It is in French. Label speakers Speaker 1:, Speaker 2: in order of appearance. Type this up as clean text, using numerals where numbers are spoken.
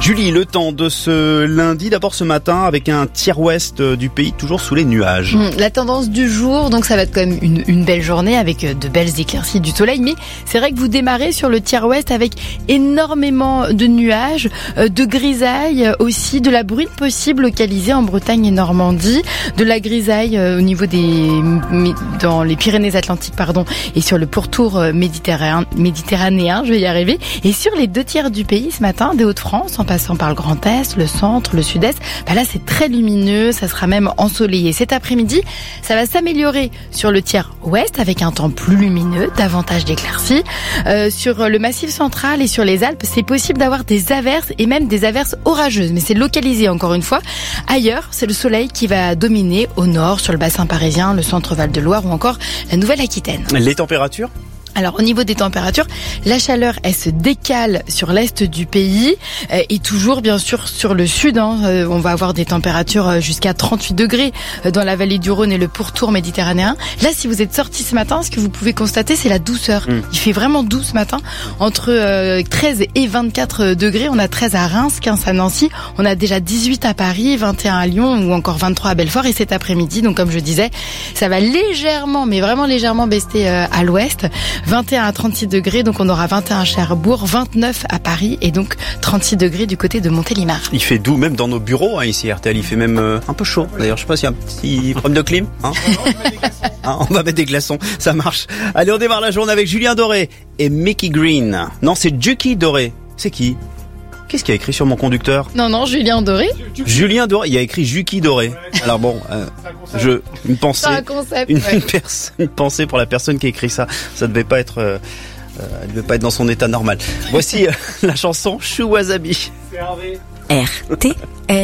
Speaker 1: Julie, le temps de ce lundi, d'abord ce matin avec un tiers ouest du pays toujours sous les nuages.
Speaker 2: La tendance du jour, donc ça va être quand même une belle journée avec de belles éclaircies, du soleil, mais c'est vrai que vous démarrez sur le tiers ouest avec énormément de nuages, de grisailles aussi, de la bruine possible localisée en Bretagne et Normandie, de la grisaille au niveau dans les Pyrénées-Atlantiques, et sur le pourtour méditerranéen, je vais y arriver, et sur les 2/3 du pays ce matin, des Hauts-de-France, en passant par le Grand Est, le centre, le Sud-Est, là c'est très lumineux, ça sera même ensoleillé. Cet après-midi, ça va s'améliorer sur le tiers ouest avec un temps plus lumineux, davantage d'éclaircies. Sur le Massif central et sur les Alpes, c'est possible d'avoir des averses et même des averses orageuses, mais c'est localisé encore une fois. Ailleurs, c'est le soleil qui va dominer au nord, sur le bassin parisien, le centre Val-de-Loire ou encore la Nouvelle-Aquitaine.
Speaker 1: Les températures ?
Speaker 2: Alors au niveau des températures, la chaleur elle se décale sur l'est du pays et toujours bien sûr sur le sud. On va avoir des températures jusqu'à 38 degrés dans la vallée du Rhône et le pourtour méditerranéen. Là, si vous êtes sortis ce matin, ce que vous pouvez constater, c'est la douceur. Il fait vraiment doux ce matin, entre 13 et 24 degrés. On a 13 à Reims, 15 à Nancy, on a déjà 18 à Paris, 21 à Lyon ou encore 23 à Belfort. Et cet après-midi, donc comme je disais, ça va légèrement, mais vraiment légèrement baisser à l'ouest. 21 à 36 degrés, donc on aura 21 à Cherbourg, 29 à Paris et donc 36 degrés du côté de Montélimar.
Speaker 1: Il fait doux même dans nos bureaux ici RTL, il fait même un peu chaud. D'ailleurs, je sais pas s'il y a un petit problème de clim. On va mettre des glaçons, ça marche. Allez, on démarre la journée avec Julien Doré et Mickey Green. Non, c'est Juki Doré. C'est qui ? Qu'est-ce qu'il y a écrit sur mon conducteur ?
Speaker 2: Non, Julien Doré.
Speaker 1: Julien Doré, il y a écrit Juki Doré. Alors bon, une pensée,
Speaker 2: c'est un concept,
Speaker 1: une pensée pour la personne qui a écrit ça. Ça devait pas être, elle devait pas être dans son état normal. Voici la chanson Chou Wasabi.
Speaker 3: RTL.